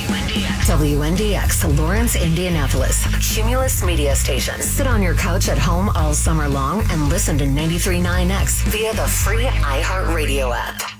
WNDX, Lawrence, Indianapolis. Cumulus Media Station. Sit on your couch at home all summer long and listen to 93.9X via the free iHeartRadio app.